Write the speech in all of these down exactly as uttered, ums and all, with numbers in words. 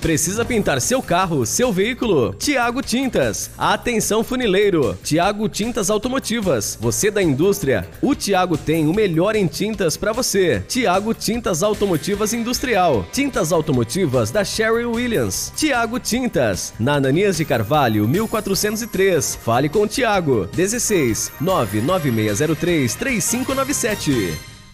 Precisa pintar seu carro, seu veículo? Thiago Tintas. Atenção funileiro. Thiago Tintas Automotivas. Você da indústria? O Thiago tem o melhor em tintas para você. Thiago Tintas Automotivas Industrial. Tintas automotivas da Sherwin Williams. Thiago Tintas. Na Ananias de Carvalho, mil quatrocentos e três. Fale com o Thiago. dezesseis, nove nove seis zero três, três cinco nove sete.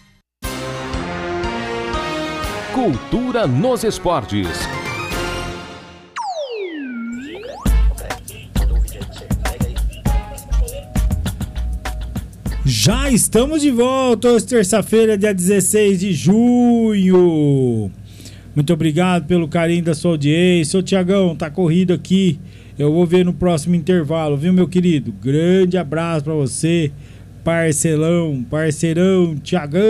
Cultura nos esportes. Já estamos de volta, hoje terça-feira, dia dezesseis de junho. Muito obrigado pelo carinho da sua audiência. Ô Tiagão, tá corrido aqui. Eu vou ver no próximo intervalo, viu, meu querido? Grande abraço pra você, parcelão, parceirão, Tiagão.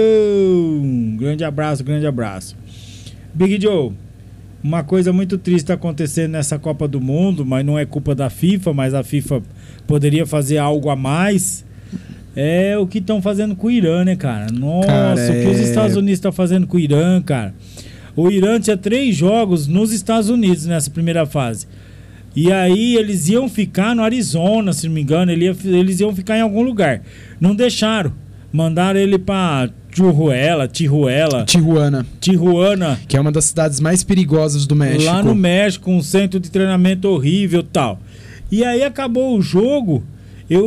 Grande abraço, grande abraço. Big Joe, uma coisa muito triste está acontecendo nessa Copa do Mundo, mas não é culpa da FIFA, mas a FIFA poderia fazer algo a mais. É o que estão fazendo com o Irã, né, cara? Nossa, cara, é... o que os Estados Unidos estão fazendo com o Irã, cara. O Irã tinha três jogos nos Estados Unidos nessa primeira fase. E aí eles iam ficar no Arizona, se não me engano, ele ia, eles iam ficar em algum lugar. Não deixaram. Mandaram ele pra Tijuela, Tijuela. Tijuana. Tijuana. Que é uma das cidades mais perigosas do México. Lá no México, um centro de treinamento horrível e tal. E aí acabou o jogo, eu, o,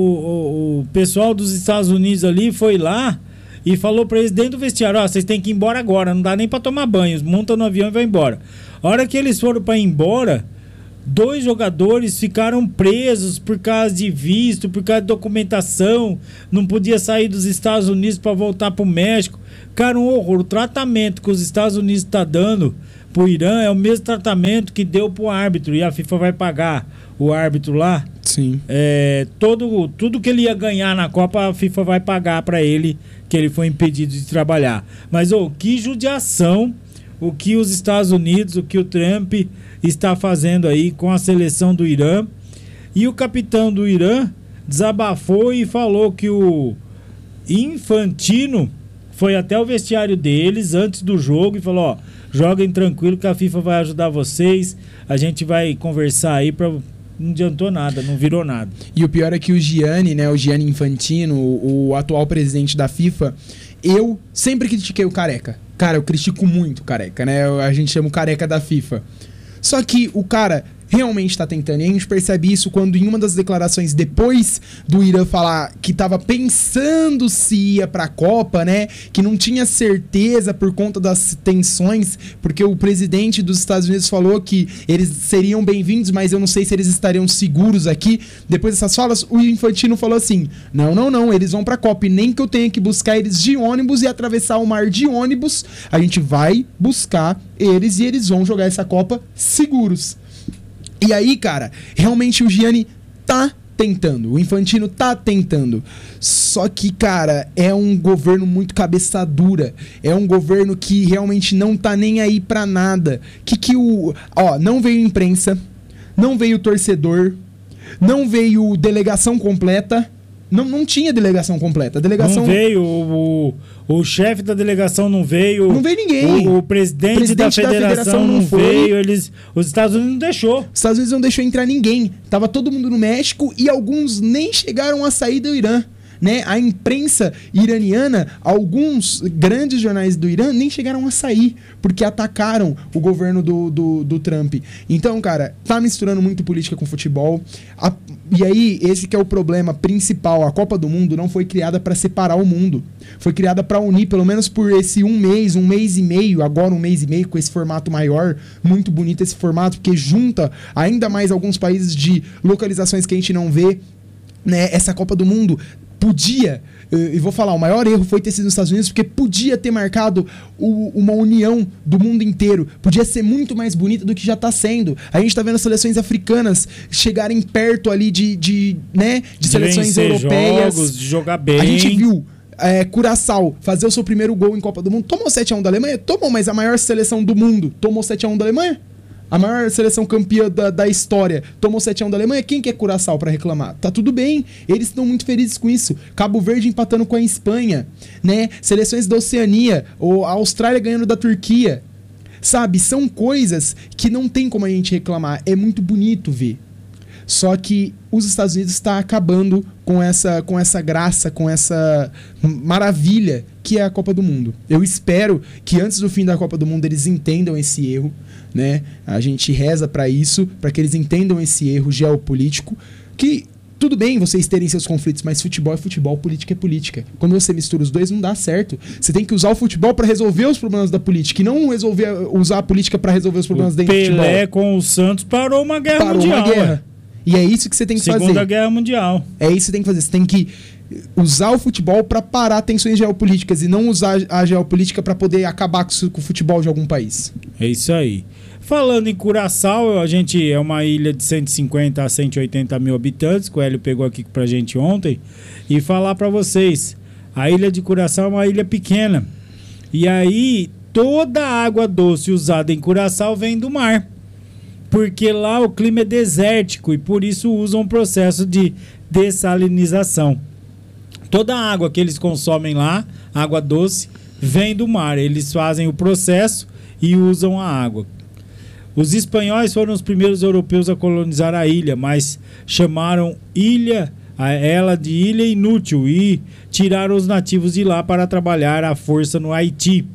o, o pessoal dos Estados Unidos ali foi lá e falou pra eles dentro do vestiário, ó, oh, vocês têm que ir embora agora, não dá nem pra tomar banho, monta no avião e vai embora. A hora que eles foram pra ir embora, dois jogadores ficaram presos por causa de visto, por causa de documentação, não podia sair dos Estados Unidos para voltar pro México. Cara, um horror. O tratamento que os Estados Unidos tá dando pro Irã é o mesmo tratamento que deu pro árbitro, e a FIFA vai pagar o árbitro lá. Sim. É, todo, tudo que ele ia ganhar na Copa, a FIFA vai pagar para ele, que ele foi impedido de trabalhar. Mas, ô, oh, que judiação o que os Estados Unidos, o que o Trump está fazendo aí com a seleção do Irã. E o capitão do Irã desabafou e falou que o Infantino foi até o vestiário deles antes do jogo e falou, ó, joguem tranquilo que a FIFA vai ajudar vocês, a gente vai conversar aí pra... Não adiantou nada, não virou nada. E o pior é que o Gianni, né, o Gianni Infantino, o, o atual presidente da FIFA, eu sempre critiquei o Careca. Cara, eu critico muito o Careca, né? A gente chama o Careca da FIFA. Só que o cara realmente está tentando, e a gente percebe isso quando em uma das declarações depois do Irã falar que estava pensando se ia para a Copa, né, que não tinha certeza por conta das tensões, porque o presidente dos Estados Unidos falou que eles seriam bem-vindos, mas eu não sei se eles estariam seguros aqui. Depois dessas falas, o Infantino falou assim, não, não, não, eles vão para a Copa e nem que eu tenha que buscar eles de ônibus e atravessar o mar de ônibus, a gente vai buscar eles e eles vão jogar essa Copa seguros. E aí, cara, realmente o Gianni tá tentando, o Infantino tá tentando. Só que, cara, é um governo muito cabeça dura. É um governo que realmente não tá nem aí pra nada. Que que o... Ó, não veio imprensa, não veio torcedor, não veio delegação completa. Não, não tinha delegação completa. A delegação... Não veio, o, o, o chefe da delegação não veio. Não veio ninguém. O, o presidente, presidente da, federação da federação não, não veio. Eles, os Estados Unidos não deixou. Os Estados Unidos não deixou entrar ninguém. Tava todo mundo no México e alguns nem chegaram a sair do Irã. Né? A imprensa iraniana, alguns grandes jornais do Irã nem chegaram a sair, porque atacaram o governo do, do, do Trump. Então, cara, tá misturando muito política com futebol. A, e aí, esse que é o problema principal. A Copa do Mundo não foi criada para separar o mundo. Foi criada para unir, pelo menos por esse um mês, um mês e meio, agora um mês e meio, com esse formato maior. Muito bonito esse formato, porque junta ainda mais alguns países de localizações que a gente não vê. Né? Essa Copa do Mundo podia, e vou falar, o maior erro foi ter sido nos Estados Unidos, porque podia ter marcado o, uma união do mundo inteiro, podia ser muito mais bonita do que já está sendo. A gente está vendo as seleções africanas chegarem perto ali de, de, né, de, de seleções europeias. Jogos, de jogar bem. A gente viu é, Curaçao fazer o seu primeiro gol em Copa do Mundo, tomou sete a um da Alemanha? Tomou, mas a maior seleção do mundo tomou sete a um da Alemanha? A maior seleção campeã da, da história tomou sete a um da Alemanha. Quem que é Curaçao pra reclamar? Tá tudo bem, eles estão muito felizes com isso. Cabo Verde empatando com a Espanha, né? Seleções da Oceania, ou a Austrália ganhando da Turquia. Sabe, são coisas que não tem como a gente reclamar. É muito bonito ver. Só que os Estados Unidos está acabando com essa, com essa graça, com essa maravilha que é a Copa do Mundo. Eu espero que antes do fim da Copa do Mundo eles entendam esse erro, né? A gente reza para isso, para que eles entendam esse erro geopolítico, que tudo bem vocês terem seus conflitos, mas futebol é futebol, política é política. Quando você mistura os dois, não dá certo. Você tem que usar o futebol para resolver os problemas da política e não resolver, usar a política para resolver os problemas o da futebol. Pelé com o Santos parou uma guerra parou mundial. Uma guerra. E é isso que você tem que Segunda fazer. Segunda Guerra Mundial. É isso que você tem que fazer. Você tem que usar o futebol para parar tensões geopolíticas e não usar a geopolítica para poder acabar com o futebol de algum país. É isso aí. Falando em Curaçao, a gente é uma ilha de cento e cinquenta a cento e oitenta mil habitantes, que o Hélio pegou aqui pra gente ontem, e falar pra vocês, a ilha de Curaçao é uma ilha pequena, e aí toda a água doce usada em Curaçao vem do mar, porque lá o clima é desértico e por isso usam um processo de dessalinização. Toda a água que eles consomem lá, água doce, vem do mar, eles fazem o processo e usam a água. Os espanhóis foram os primeiros europeus a colonizar a ilha, mas chamaram ilha, a ela de ilha inútil e tiraram os nativos de lá para trabalhar à força no Haiti.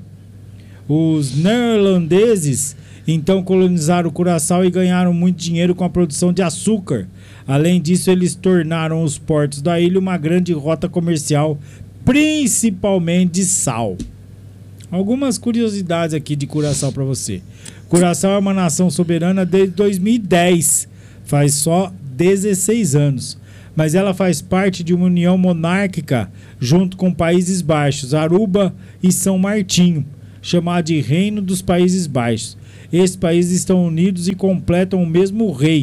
Os neerlandeses então colonizaram o Curaçao e ganharam muito dinheiro com a produção de açúcar. Além disso, eles tornaram os portos da ilha uma grande rota comercial, principalmente de sal. Algumas curiosidades aqui de Curaçao para você. Curaçao é uma nação soberana desde dois mil e dez, faz só dezesseis anos, mas ela faz parte de uma união monárquica junto com Países Baixos, Aruba e São Martinho, chamada de Reino dos Países Baixos. Esses países estão unidos e completam o mesmo rei,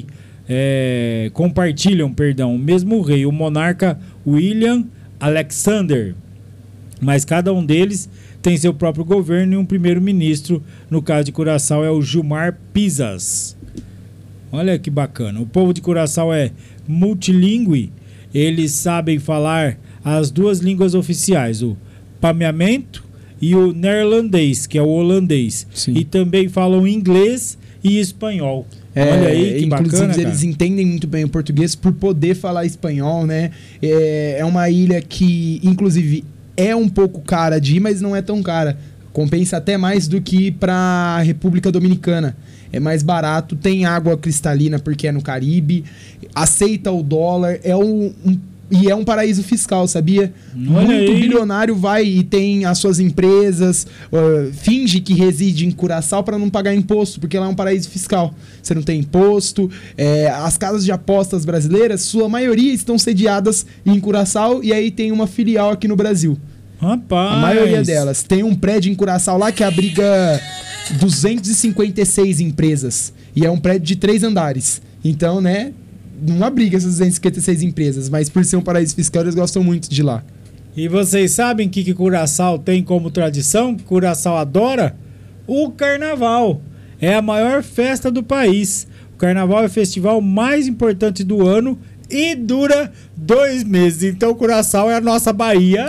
é, compartilham, perdão, o mesmo rei, o monarca William Alexander, mas cada um deles tem seu próprio governo e um primeiro-ministro. No caso de Curaçao é o Gilmar Pisas. Olha que bacana. O povo de Curaçao é multilingüe. Eles sabem falar as duas línguas oficiais, o pameamento e o neerlandês, que é o holandês. Sim. E também falam inglês e espanhol. É, olha aí que inclusive bacana, eles cara. entendem muito bem o português por poder falar espanhol, né? É, é uma ilha que, inclusive, é um pouco cara de ir, mas não é tão cara. Compensa até mais do que ir para República Dominicana. É mais barato, tem água cristalina porque é no Caribe, aceita o dólar, é um, um e é um paraíso fiscal, sabia? Olha Muito aí. bilionário vai e tem as suas empresas, uh, finge que reside em Curaçao para não pagar imposto, porque lá é um paraíso fiscal. Você não tem imposto. É, as casas de apostas brasileiras, sua maioria estão sediadas em Curaçao e aí tem uma filial aqui no Brasil. Rapaz. A maioria delas. Tem um prédio em Curaçao lá que abriga duzentas e cinquenta e seis empresas. E é um prédio de três andares. Então, né, não abriga essas duzentas e cinquenta e seis empresas, mas por ser um paraíso fiscal, eles gostam muito de lá. E vocês sabem o que, que Curaçao tem como tradição? Que Curaçao adora? O Carnaval. É a maior festa do país. O Carnaval é o festival mais importante do ano e dura dois meses. Então Curaçao é a nossa Bahia.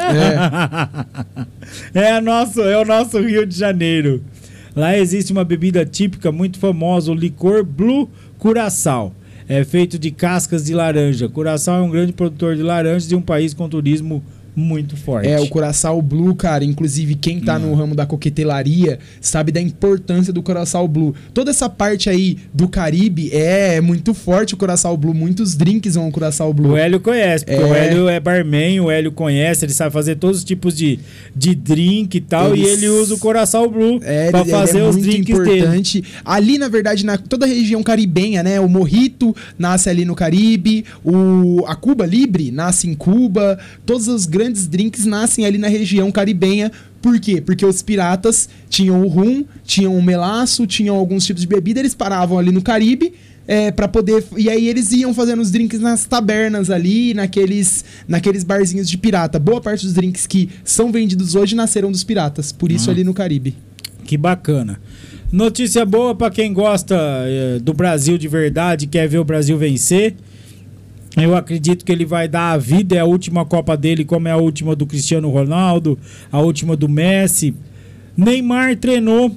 É, é, a nosso, é o nosso Rio de Janeiro. Lá existe uma bebida típica muito famosa, o licor Blue Curaçao. É feito de cascas de laranja. Curaçao é um grande produtor de laranjas e um país com turismo muito forte. É, o Curaçao Blue, cara, inclusive quem tá hum. no ramo da coquetelaria sabe da importância do Curaçao Blue. Toda essa parte aí do Caribe é, é muito forte o Curaçao Blue, muitos drinks vão ao Curaçao Blue. O Hélio conhece, porque é... o Hélio é barman, o Hélio conhece, ele sabe fazer todos os tipos de, de drink e tal, Eles... e ele usa o Curaçao Blue é, pra fazer é os muito drinks importante. dele. Ali, na verdade, na toda a região caribenha, né, o Mojito nasce ali no Caribe, o, a Cuba Libre nasce em Cuba, todos os grandes drinks nascem ali na região caribenha. Por quê? Porque os piratas tinham o rum, tinham o melaço, tinham alguns tipos de bebida, eles paravam ali no Caribe é, para poder... E aí eles iam fazendo os drinks nas tabernas ali, naqueles, naqueles barzinhos de pirata. Boa parte dos drinks que são vendidos hoje nasceram dos piratas, por isso ah. ali no Caribe. Que bacana. Notícia boa para quem gosta é, do Brasil de verdade, quer ver o Brasil vencer. Eu acredito que ele vai dar a vida, é a última Copa dele, como é a última do Cristiano Ronaldo, a última do Messi. Neymar treinou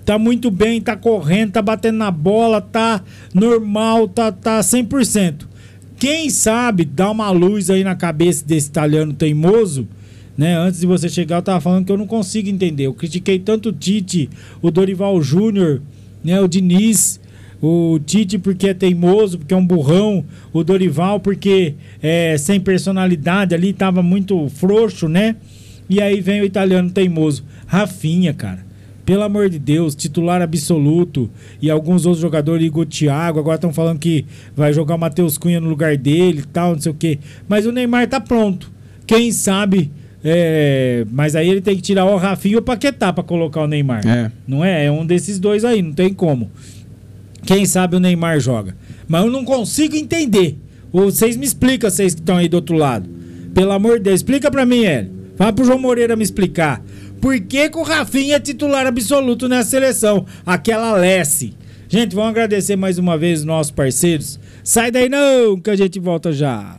tá muito bem, tá correndo, tá batendo na bola, tá normal, tá, tá cem por cento. Quem sabe dá uma luz aí na cabeça desse italiano teimoso, né? Antes de você chegar, eu tava falando que eu não consigo entender. Eu critiquei tanto o Tite, o Dorival Júnior, né? O Diniz, o Tite porque é teimoso, porque é um burrão, o Dorival porque é sem personalidade ali, tava muito frouxo, né? E aí vem o italiano teimoso. Rafinha, cara, pelo amor de Deus, titular absoluto. E alguns outros jogadores, Igor Thiago, agora estão falando que vai jogar o Matheus Cunha no lugar dele e tal, não sei o quê. Mas o Neymar tá pronto. Quem sabe... É, mas aí ele tem que tirar o Rafinha e o Paquetá pra colocar o Neymar. É. Não é? É um desses dois aí, não tem como. Quem sabe o Neymar joga. Mas eu não consigo entender. Vocês me explicam, vocês que estão aí do outro lado. Pelo amor de Deus, explica pra mim, Hélio. Fala pro João Moreira me explicar. Por que, que o Rafinha é titular absoluto nessa seleção? Aquela Lessie. Gente, vamos agradecer mais uma vez os nossos parceiros. Sai daí não, que a gente volta já.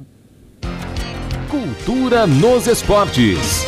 Cultura nos esportes.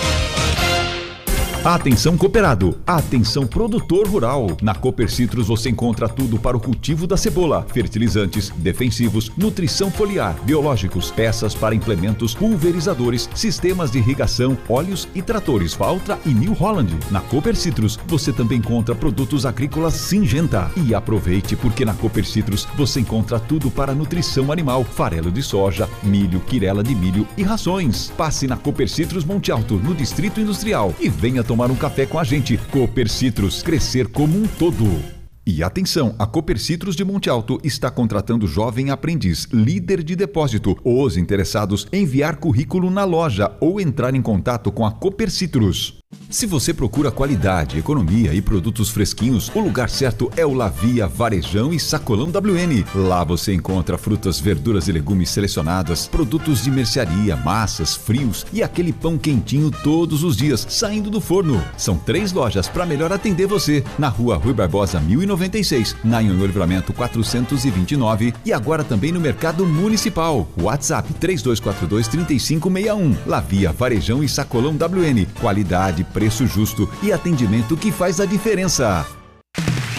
Atenção cooperado, atenção produtor rural. Na Cooper Citrus você encontra tudo para o cultivo da cebola, fertilizantes, defensivos, nutrição foliar, biológicos, peças para implementos, pulverizadores, sistemas de irrigação, óleos e tratores Valtra e New Holland. Na Cooper Citrus você também encontra produtos agrícolas Syngenta. E aproveite porque na Cooper Citrus você encontra tudo para nutrição animal, farelo de soja, milho, quirela de milho e rações. Passe na Cooper Citrus Monte Alto, no Distrito Industrial, e venha tomar tomar um café com a gente. Cooper Citrus, crescer como um todo. E atenção, a Cooper Citrus de Monte Alto está contratando jovem aprendiz, líder de depósito. Os interessados, enviar currículo na loja ou entrar em contato com a Cooper Citrus. Se você procura qualidade, economia e produtos fresquinhos, o lugar certo é o Lavia Varejão e Sacolão W N. Lá você encontra frutas, verduras e legumes selecionadas, produtos de mercearia, massas, frios e aquele pão quentinho todos os dias, saindo do forno. São três lojas para melhor atender você. Na rua Rui Barbosa mil e noventa e seis, na Anhanguera Livramento quatrocentos e vinte e nove e agora também no Mercado Municipal. WhatsApp três dois quatro dois, três cinco seis um. Lavia Varejão e Sacolão W N. Qualidade, preço justo e atendimento que faz a diferença.